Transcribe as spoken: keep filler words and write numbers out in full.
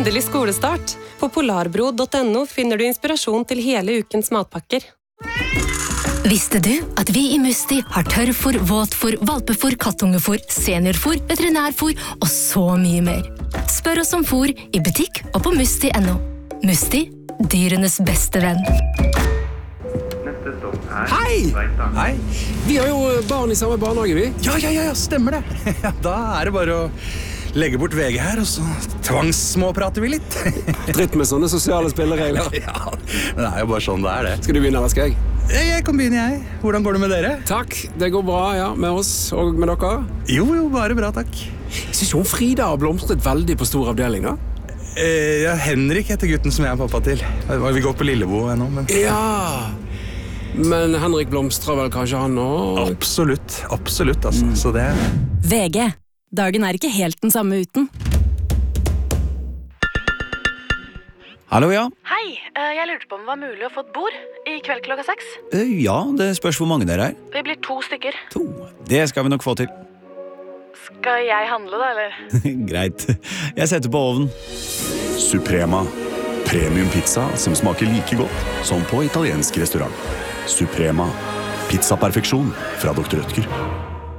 Endelig skolestart. På polarbro punktum no finner du inspirasjon til hele ukens matpakker. Visste du at vi i Musti har tørrfor, våtfor, valpefor, kattungefor, seniorfor, veterinærfor og så mye mer? Spør oss om for i butikk og på musti punktum no. Musti, dyrenes beste venn. Hei! Hei! Vi har jo barn i samme barnehage, vi. Ja, ja, ja, stemmer det. Da er det bare å legge bort V G her, og så tvangssmåprater vi litt. Dritt med sånne sosiale spilleregler. Ja, men det er jo bare sånn det er det. Skal du begynne, eller skal jeg? Jeg kan begynne, jeg. Hvordan går det med dere? Takk, det går bra, ja, med oss og med dere. Jo, jo, bare bra, takk. Jeg synes jo Frida har blomstret veldig på stor avdeling, da. Eh, ja, Henrik heter gutten som jeg er pappa til. Vi går på Lillebo ennå, men... Ja, men Henrik blomstrer vel kanskje han nå? Absolutt, absolutt, altså. Mm. Så det... V G. Dagen er ikke helt den samme uten. Hallo, ja. Hei, jeg lurte på om det var mulig å få et bord i kveld klokka seks. Ja, det spørs hvor mange dere er. Vi blir to stykker. To. Det skal vi nok få til. Skal jeg handle da, eller? Greit. Jeg setter på ovnen. Suprema. Premium pizza som smaker like godt som på italiensk restaurant. Suprema. Pizzaperfeksjon fra doktor Rødtger.